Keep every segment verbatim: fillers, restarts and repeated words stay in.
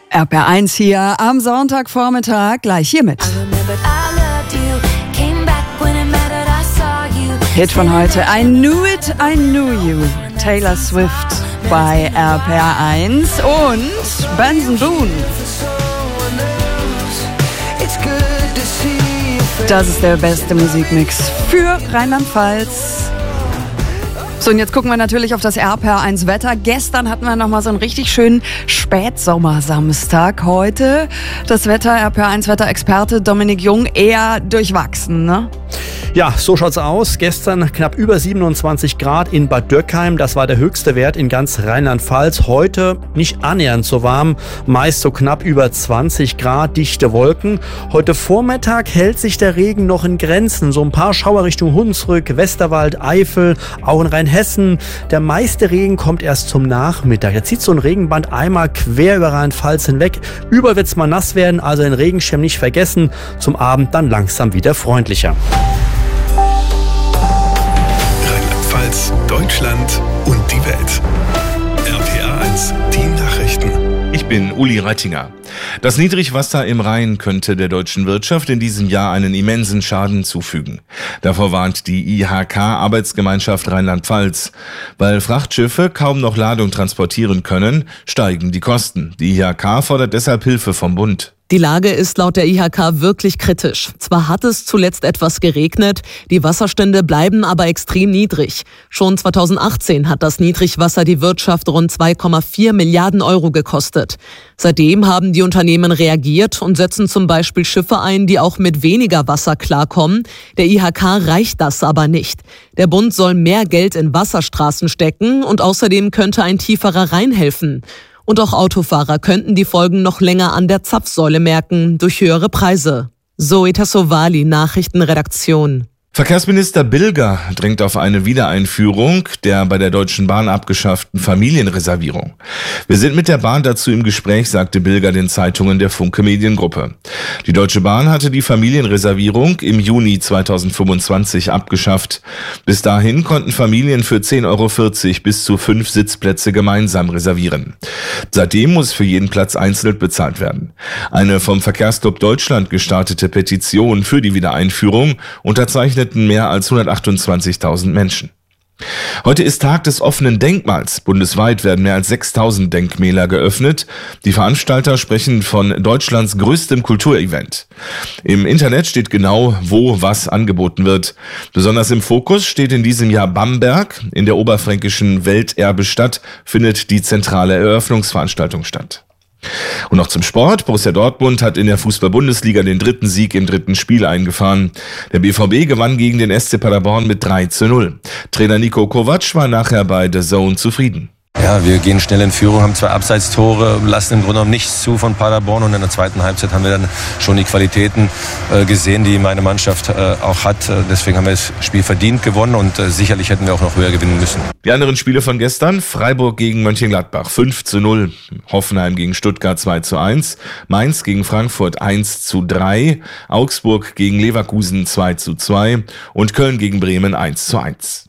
R P R eins hier am Sonntagvormittag, gleich hiermit. Hit von heute, I Knew It, I Knew You, Taylor Swift bei R P R eins und Benson Boone. Das ist der beste Musikmix für Rheinland-Pfalz. So, und jetzt gucken wir natürlich auf das R P R eins Wetter. Gestern hatten wir nochmal so einen richtig schönen Spätsommersamstag. Heute das Wetter, R P R eins Wetterexperte Dominik Jung, eher durchwachsen, ne? Ja, so schaut's aus. Gestern knapp über siebenundzwanzig Grad in Bad Dürkheim. Das war der höchste Wert in ganz Rheinland-Pfalz. Heute nicht annähernd so warm, meist so knapp über zwanzig Grad, dichte Wolken. Heute Vormittag hält sich der Regen noch in Grenzen. So ein paar Schauer Richtung Hunsrück, Westerwald, Eifel, auch in Rheinhessen. Der meiste Regen kommt erst zum Nachmittag. Jetzt zieht so ein Regenband einmal quer über Rheinland-Pfalz hinweg. Überall wird's mal nass werden, also den Regenschirm nicht vergessen. Zum Abend dann langsam wieder freundlicher. Deutschland und die Welt. R P R eins, die Nachrichten. Ich bin Uli Reitinger. Das Niedrigwasser im Rhein könnte der deutschen Wirtschaft in diesem Jahr einen immensen Schaden zufügen. Davor warnt die I H K Arbeitsgemeinschaft Rheinland-Pfalz. Weil Frachtschiffe kaum noch Ladung transportieren können, steigen die Kosten. Die I H K fordert deshalb Hilfe vom Bund. Die Lage ist laut der I H K wirklich kritisch. Zwar hat es zuletzt etwas geregnet, die Wasserstände bleiben aber extrem niedrig. Schon zweitausendachtzehn hat das Niedrigwasser die Wirtschaft rund zwei Komma vier Milliarden Euro gekostet. Seitdem haben die Unternehmen reagiert und setzen zum Beispiel Schiffe ein, die auch mit weniger Wasser klarkommen. Der I H K reicht das aber nicht. Der Bund soll mehr Geld in Wasserstraßen stecken und außerdem könnte ein tieferer Rhein helfen. Und auch Autofahrer könnten die Folgen noch länger an der Zapfsäule merken, durch höhere Preise. Zoe Tassovali, Nachrichtenredaktion. Verkehrsminister Bilger drängt auf eine Wiedereinführung der bei der Deutschen Bahn abgeschafften Familienreservierung. Wir sind mit der Bahn dazu im Gespräch, sagte Bilger den Zeitungen der Funke Mediengruppe. Die Deutsche Bahn hatte die Familienreservierung im Juni zweitausendfünfundzwanzig abgeschafft. Bis dahin konnten Familien für zehn Euro vierzig bis zu fünf Sitzplätze gemeinsam reservieren. Seitdem muss für jeden Platz einzeln bezahlt werden. Eine vom Verkehrsclub Deutschland gestartete Petition für die Wiedereinführung unterzeichnet mehr als hundertachtundzwanzigtausend Menschen. Heute ist Tag des offenen Denkmals. Bundesweit werden mehr als sechstausend Denkmäler geöffnet. Die Veranstalter sprechen von Deutschlands größtem Kulturevent. Im Internet steht genau, wo was angeboten wird. Besonders im Fokus steht in diesem Jahr Bamberg. In der oberfränkischen Welterbestadt findet die zentrale Eröffnungsveranstaltung statt. Und noch zum Sport. Borussia Dortmund hat in der Fußball-Bundesliga den dritten Sieg im dritten Spiel eingefahren. Der B V B gewann gegen den S C Paderborn mit drei zu null. Trainer Niko Kovac war nachher bei The Zone zufrieden. Ja, wir gehen schnell in Führung, haben zwei Abseitstore, lassen im Grunde genommen nichts zu von Paderborn. Und in der zweiten Halbzeit haben wir dann schon die Qualitäten äh, gesehen, die meine Mannschaft äh, auch hat. Deswegen haben wir das Spiel verdient gewonnen und äh, sicherlich hätten wir auch noch höher gewinnen müssen. Die anderen Spiele von gestern: Freiburg gegen Mönchengladbach fünf zu null, Hoffenheim gegen Stuttgart zwei zu eins, Mainz gegen Frankfurt eins zu drei, Augsburg gegen Leverkusen zwei zu zwei und Köln gegen Bremen eins zu eins.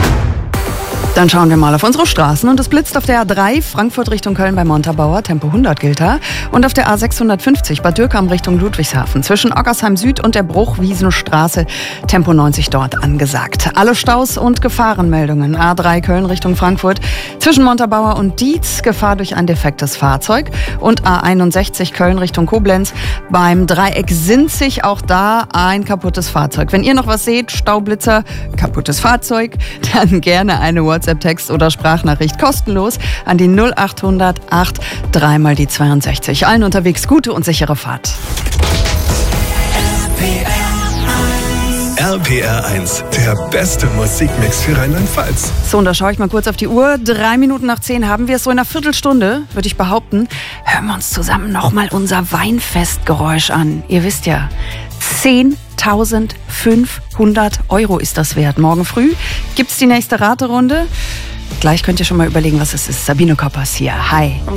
Dann schauen wir mal auf unsere Straßen und es blitzt auf der A drei Frankfurt Richtung Köln bei Montabaur, Tempo hundert gilt da. Und auf der A sechshundertfünfzig Bad Dürkheim Richtung Ludwigshafen zwischen Oggersheim Süd und der Bruchwiesenstraße, Tempo neunzig dort angesagt. Alle Staus und Gefahrenmeldungen. A drei Köln Richtung Frankfurt zwischen Montabaur und Dietz, Gefahr durch ein defektes Fahrzeug. Und A einundsechzig Köln Richtung Koblenz beim Dreieck Sinzig, auch da ein kaputtes Fahrzeug. Wenn ihr noch was seht, Staublitzer, kaputtes Fahrzeug, dann gerne eine WhatsApp Text oder Sprachnachricht kostenlos an die null achthundert acht drei mal die zweiundsechzig. Allen unterwegs gute und sichere Fahrt. R P R eins, der beste Musikmix für Rheinland-Pfalz. So, und da schaue ich mal kurz auf die Uhr. Drei Minuten nach zehn haben wir es. So in einer Viertelstunde, würde ich behaupten, hören wir uns zusammen nochmal unser Weinfestgeräusch an. Ihr wisst ja, zehntausendfünfhundert Euro ist das wert. Morgen früh gibt's die nächste Raterunde. Gleich könnt ihr schon mal überlegen, was es ist. Sabine Koppers hier. Hi.